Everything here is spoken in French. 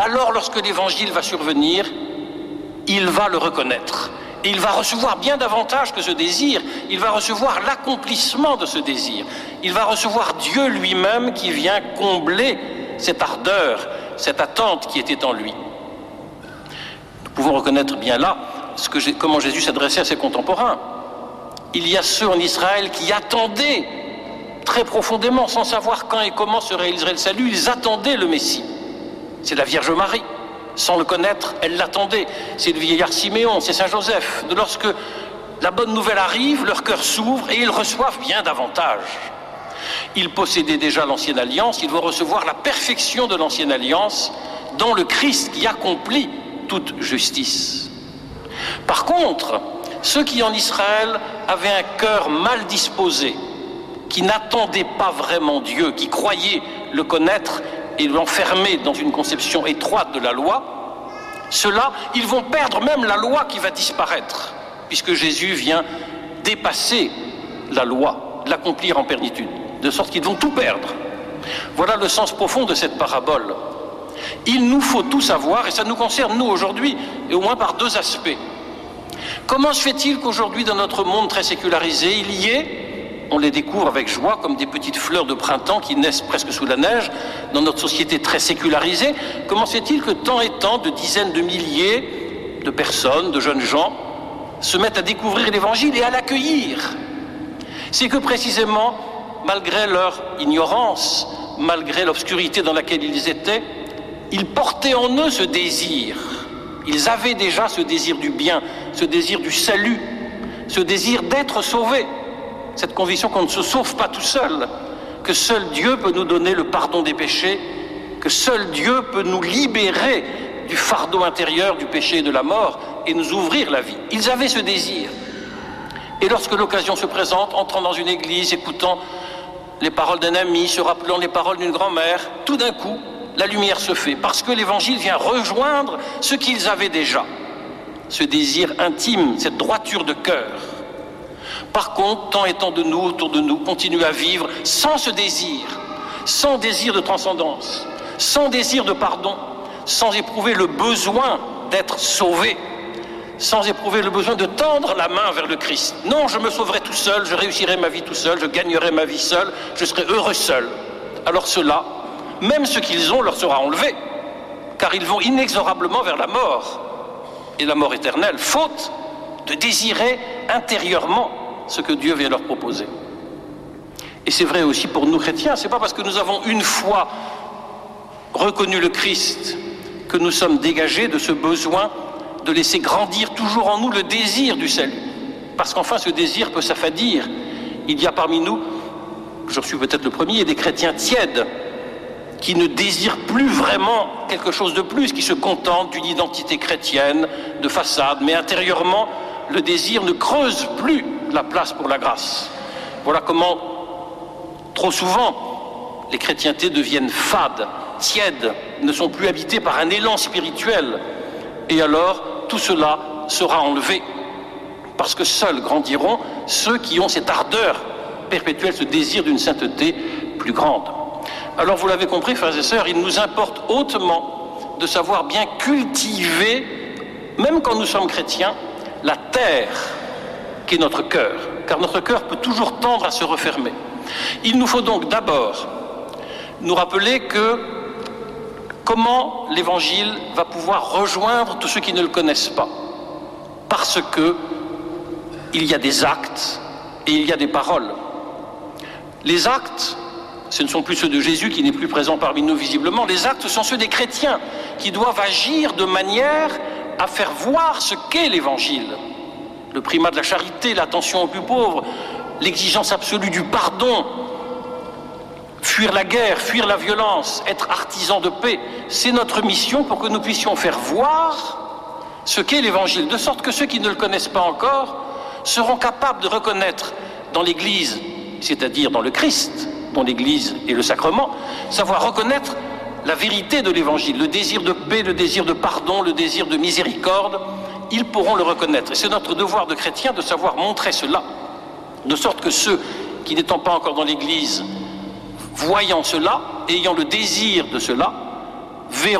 alors lorsque l'évangile va survenir, il va le reconnaître. Et il va recevoir bien davantage que ce désir, il va recevoir l'accomplissement de ce désir. Il va recevoir Dieu lui-même qui vient combler cette ardeur, cette attente qui était en lui. Nous pouvons reconnaître bien là comment Jésus s'adressait à ses contemporains. Il y a ceux en Israël qui attendaient très profondément, sans savoir quand et comment se réaliserait le salut, ils attendaient le Messie. C'est la Vierge Marie. Sans le connaître, elle l'attendait. C'est le vieillard Siméon, c'est Saint Joseph. Lorsque la bonne nouvelle arrive, leur cœur s'ouvre et ils reçoivent bien davantage. Ils possédaient déjà l'ancienne alliance, ils vont recevoir la perfection de l'ancienne alliance dans le Christ qui accomplit toute justice. Par contre, ceux qui en Israël avaient un cœur mal disposé, qui n'attendaient pas vraiment Dieu, qui croyaient le connaître et l'enfermer dans une conception étroite de la loi, ceux-là, ils vont perdre même la loi qui va disparaître, puisque Jésus vient dépasser la loi, l'accomplir en plénitude, de sorte qu'ils vont tout perdre. Voilà le sens profond de cette parabole. Il nous faut tout savoir, et ça nous concerne nous aujourd'hui, et au moins par deux aspects. Comment se fait-il qu'aujourd'hui, dans notre monde très sécularisé, il y ait, on les découvre avec joie comme des petites fleurs de printemps qui naissent presque sous la neige, dans notre société très sécularisée, comment se fait-il que tant et tant de dizaines de milliers de personnes, de jeunes gens, se mettent à découvrir l'Évangile et à l'accueillir? C'est que précisément, malgré leur ignorance, malgré l'obscurité dans laquelle ils étaient, ils portaient en eux ce désir. Ils avaient déjà ce désir du bien, ce désir du salut, ce désir d'être sauvés. Cette conviction qu'on ne se sauve pas tout seul, que seul Dieu peut nous donner le pardon des péchés, que seul Dieu peut nous libérer du fardeau intérieur du péché et de la mort et nous ouvrir la vie. Ils avaient ce désir. Et lorsque l'occasion se présente, entrant dans une église, écoutant les paroles d'un ami, se rappelant les paroles d'une grand-mère, tout d'un coup, la lumière se fait, parce que l'Évangile vient rejoindre ce qu'ils avaient déjà, ce désir intime, cette droiture de cœur. Par contre, tant et tant de nous, autour de nous, continuent à vivre sans ce désir, sans désir de transcendance, sans désir de pardon, sans éprouver le besoin d'être sauvés, sans éprouver le besoin de tendre la main vers le Christ. Non, je me sauverai tout seul, je réussirai ma vie tout seul, je gagnerai ma vie seul, je serai heureux seul. Alors ceux-là, même ce qu'ils ont leur sera enlevé, car ils vont inexorablement vers la mort, et la mort éternelle, faute de désirer intérieurement ce que Dieu vient leur proposer. Et c'est vrai aussi pour nous chrétiens, c'est pas parce que nous avons une fois reconnu le Christ que nous sommes dégagés de ce besoin de laisser grandir toujours en nous le désir du salut. Parce qu'enfin ce désir peut s'affadir. Il y a parmi nous, je suis peut-être le premier, des chrétiens tièdes qui ne désirent plus vraiment quelque chose de plus, qui se contentent d'une identité chrétienne de façade, mais intérieurement le désir ne creuse plus la place pour la grâce. Voilà comment, trop souvent, les chrétientés deviennent fades, tièdes, ne sont plus habités par un élan spirituel. Et alors, tout cela sera enlevé, parce que seuls grandiront ceux qui ont cette ardeur perpétuelle, ce désir d'une sainteté plus grande. Alors, vous l'avez compris, frères et sœurs, il nous importe hautement de savoir bien cultiver, même quand nous sommes chrétiens, la terre qu'est notre cœur, car notre cœur peut toujours tendre à se refermer. Il nous faut donc d'abord nous rappeler comment l'Évangile va pouvoir rejoindre tous ceux qui ne le connaissent pas. Parce que il y a des actes et il y a des paroles. Les actes, ce ne sont plus ceux de Jésus qui n'est plus présent parmi nous visiblement. Les actes sont ceux des chrétiens qui doivent agir de manière à faire voir ce qu'est l'Évangile. Le primat de la charité, l'attention aux plus pauvres, l'exigence absolue du pardon, fuir la guerre, fuir la violence, être artisan de paix, c'est notre mission pour que nous puissions faire voir ce qu'est l'Évangile, de sorte que ceux qui ne le connaissent pas encore seront capables de reconnaître dans l'Église, c'est-à-dire dans le Christ, dont l'Église est le sacrement, savoir reconnaître la vérité de l'Évangile, le désir de paix, le désir de pardon, le désir de miséricorde, ils pourront le reconnaître. Et c'est notre devoir de chrétien de savoir montrer cela, de sorte que ceux qui n'étant pas encore dans l'Église, voyant cela, ayant le désir de cela, verront